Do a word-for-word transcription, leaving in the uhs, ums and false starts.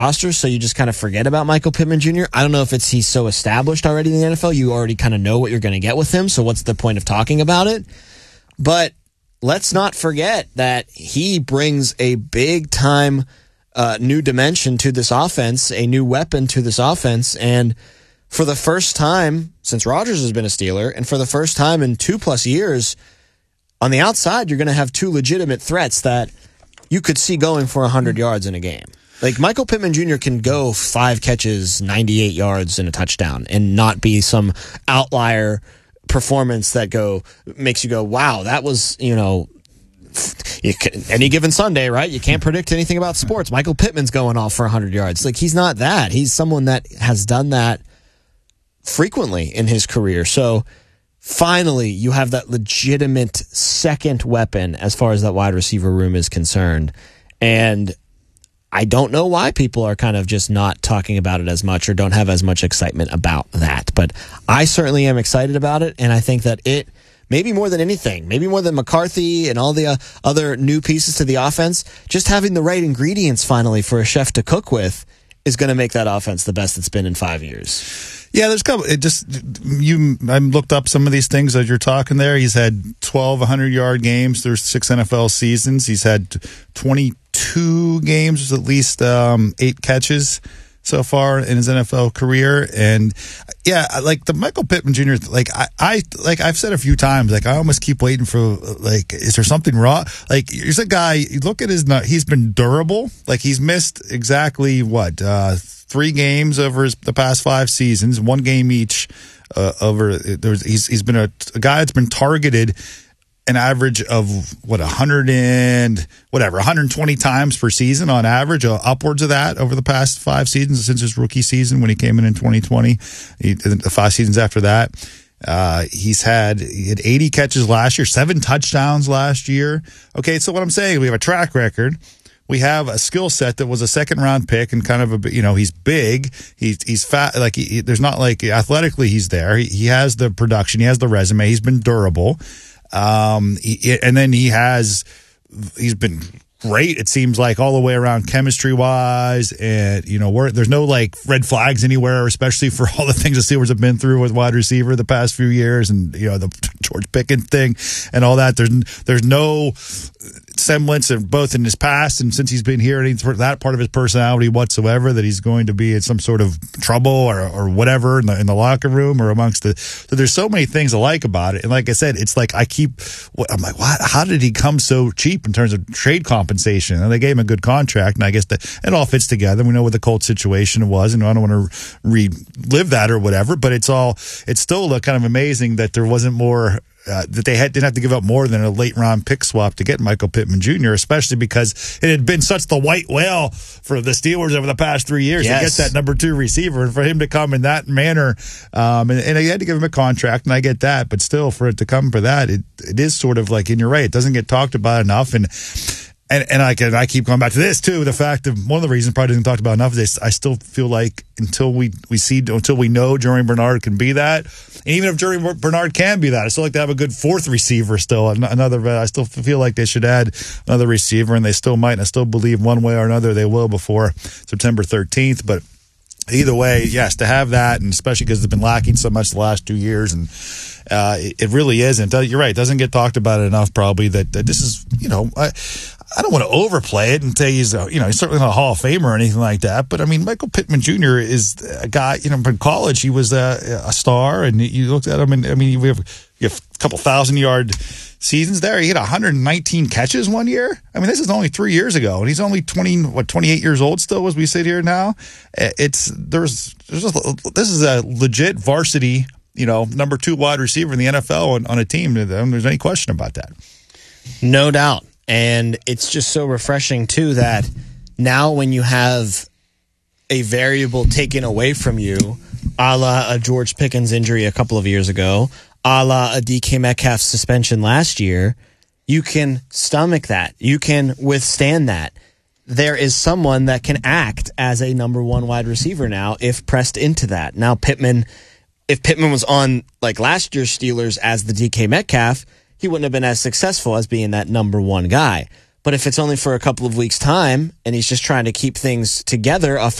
roster, so you just kind of forget about Michael Pittman Junior I don't know if it's he's so established already in the N F L, you already kind of know what you're going to get with him, so what's the point of talking about it? But let's not forget that he brings a big-time uh, new dimension to this offense, a new weapon to this offense, and for the first time since Rodgers has been a Steeler, and for the first time in two-plus years, on the outside, you're going to have two legitimate threats that you could see going for one hundred yards in a game. Like, Michael Pittman Junior can go five catches, ninety-eight yards, and a touchdown, and not be some outlier performance that go makes you go, wow, that was, you know, you can, any given Sunday, right? You can't predict anything about sports. Michael Pittman's going off for one hundred yards. Like, he's not that. He's someone that has done that frequently in his career. So, finally, you have that legitimate second weapon as far as that wide receiver room is concerned. And I don't know why people are kind of just not talking about it as much or don't have as much excitement about that. But I certainly am excited about it, and I think that it, maybe more than anything, maybe more than McCarthy and all the uh, other new pieces to the offense, just having the right ingredients finally for a chef to cook with is going to make that offense the best it's been in five years. Yeah, there's a couple. It just you. I looked up some of these things as you're talking there. He's had twelve one hundred yard games. There's six N F L seasons. He's had twenty-two games with at least um, eight catches so far in his N F L career. And yeah, like the Michael Pittman Junior Like I, I like I've said a few times. Like I almost keep waiting for like, is there something wrong? Like here's a guy. You look at his. He's been durable. Like he's missed exactly what. Uh, Three games over his, the past five seasons, one game each. Uh, over there's he's he's been a, a guy that's been targeted an average of what a hundred and whatever one hundred twenty times per season on average, uh, upwards of that over the past five seasons since his rookie season when he came in in twenty twenty. He, the five seasons after that, uh, he's had he had eighty catches last year, seven touchdowns last year. Okay, so what I'm saying, we have a track record. We have a skill set that was a second round pick and kind of a, you know, he's big. He's, he's fat. Like he, there's not like athletically he's there. He, he has the production. He has the resume. He's been durable. Um, he, and then he has, he's been great. It seems like all the way around chemistry wise. And, you know, we're, there's no like red flags anywhere, especially for all the things the Steelers have been through with wide receiver the past few years and, you know, the George Pickens thing and all that. There's, there's no semblance of both in his past and since he's been here, and that part of his personality whatsoever that he's going to be in some sort of trouble or, or whatever in the, in the locker room or amongst the. So there's so many things I like about it, and like I said, it's like I keep. I'm like, what? How did he come so cheap in terms of trade compensation? And they gave him a good contract, and I guess that it all fits together. We know what the Colts situation was, and I don't want to relive that or whatever, but it's all. It's still kind of amazing that there wasn't more. Uh, that they had, didn't have to give up more than a late round pick swap to get Michael Pittman Junior, especially because it had been such the white whale for the Steelers over the past three years yes. to get that number two receiver, and for him to come in that manner, um, and, and they had to give him a contract, and I get that, but still, for it to come for that, it it is sort of like, and you're right, it doesn't get talked about enough, and and and I can I keep going back to this too, the fact of one of the reasons probably isn't talked about enough is I still feel like until we we see until we know Jeremy Bernard can be that. And even if Jeremy Bernard can be that, I still like to have a good fourth receiver still. Another, I still feel like they should add another receiver, and they still might. And I still believe one way or another they will before September thirteenth. But either way, yes, to have that, and especially because it's been lacking so much the last two years, and uh, it, it really isn't. You're right; it doesn't get talked about enough. Probably that, that this is, you know. I, I don't want to overplay it and say he's, a, you know, he's certainly not a Hall of Famer or anything like that. But I mean, Michael Pittman Junior is a guy. You know, in college he was a, a star, and you looked at him, and I mean, we have, you have a couple thousand yard seasons there. He had one hundred nineteen catches one year. I mean, this is only three years ago, and he's only twenty, what, twenty-eight years old still as we sit here now. It's there's, there's just, this is a legit varsity, you know, number two wide receiver in the N F L on, on a team. I don't think there's any question about that. No doubt. And it's just so refreshing, too, that now when you have a variable taken away from you, a la a George Pickens injury a couple of years ago, a la a D K Metcalf suspension last year, you can stomach that. You can withstand that. There is someone that can act as a number one wide receiver now if pressed into that. Now, Pittman, if Pittman was on like last year's Steelers as the D K Metcalf, he wouldn't have been as successful as being that number one guy. But if it's only for a couple of weeks' time and he's just trying to keep things together offensively,